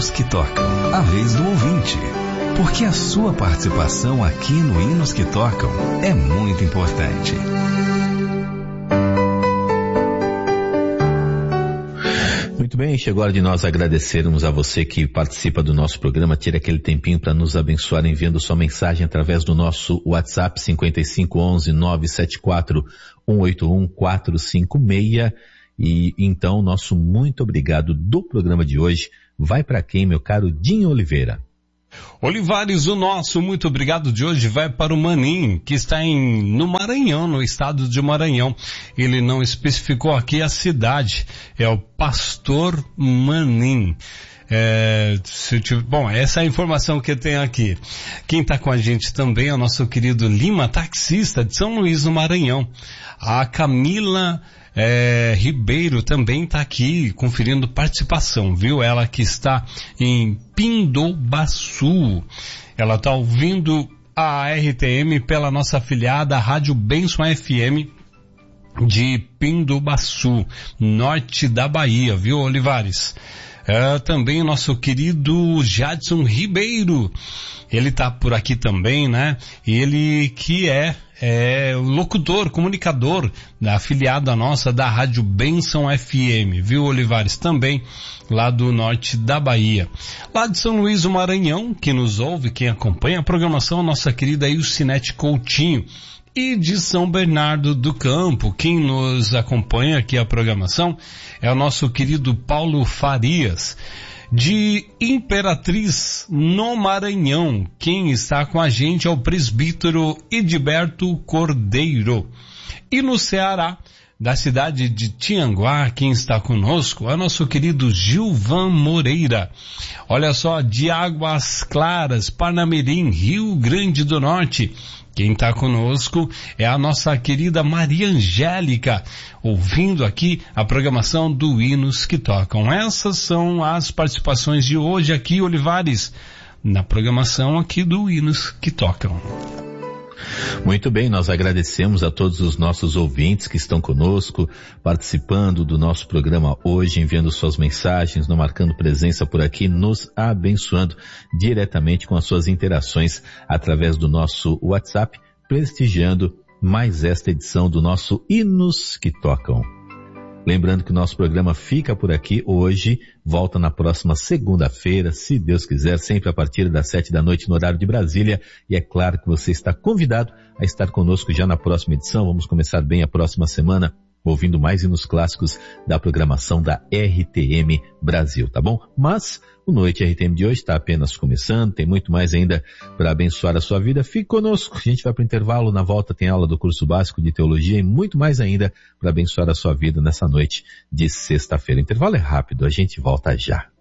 Hinos que Tocam, a vez do ouvinte. Porque a sua participação aqui no Hinos que Tocam é muito importante. Muito bem, chegou a hora de nós agradecermos a você que participa do nosso programa, tira aquele tempinho para nos abençoar enviando sua mensagem através do nosso WhatsApp 5511-974-181-456. E então, nosso muito obrigado do programa de hoje vai para quem, meu caro Dinho Oliveira? Olivares, o nosso muito obrigado de hoje vai para o Manim, que está no Maranhão, no estado de Maranhão. Ele não especificou aqui a cidade, é o Pastor Manim. Bom, essa é a informação que eu tenho aqui. Quem está com a gente também é o nosso querido Lima, taxista de São Luís, no Maranhão. A Camila Ribeiro também está aqui conferindo participação, viu? Ela que está em Pindobaçu. Ela está ouvindo a RTM pela nossa afiliada Rádio Benção FM de Pindobaçu, norte da Bahia, viu, Olivares? Também o nosso querido Jadson Ribeiro, ele tá por aqui também, né? Ele que é locutor, comunicador, afiliado a nossa da Rádio Benção FM, viu, Olivares? Também lá do norte da Bahia. Lá de São Luís do Maranhão, que nos ouve, quem acompanha a programação, a nossa querida Ilcinete Coutinho. E de São Bernardo do Campo, quem nos acompanha aqui a programação é o nosso querido Paulo Farias. De Imperatriz, no Maranhão, quem está com a gente é o presbítero Edilberto Cordeiro. E no Ceará, da cidade de Tianguá, quem está conosco é o nosso querido Gilvan Moreira. Olha só, de Águas Claras, Parnamirim, Rio Grande do Norte, quem está conosco é a nossa querida Maria Angélica, ouvindo aqui a programação do Hinos que Tocam. Essas são as participações de hoje aqui, Olivares, na programação aqui do Hinos que Tocam. Muito bem, nós agradecemos a todos os nossos ouvintes que estão conosco, participando do nosso programa hoje, enviando suas mensagens, nos marcando presença por aqui, nos abençoando diretamente com as suas interações através do nosso WhatsApp, prestigiando mais esta edição do nosso Hinos que Tocam. Lembrando que o nosso programa fica por aqui hoje, volta na próxima segunda-feira, se Deus quiser, sempre a partir das 7 da noite no horário de Brasília. E é claro que você está convidado a estar conosco já na próxima edição. Vamos começar bem a próxima semana, ouvindo mais hinos clássicos da programação da RTM Brasil, tá bom? Mas o Noite RTM de hoje está apenas começando, tem muito mais ainda para abençoar a sua vida. Fique conosco, a gente vai para o intervalo, na volta tem aula do curso básico de teologia e muito mais ainda para abençoar a sua vida nessa noite de sexta-feira. O intervalo é rápido, a gente volta já.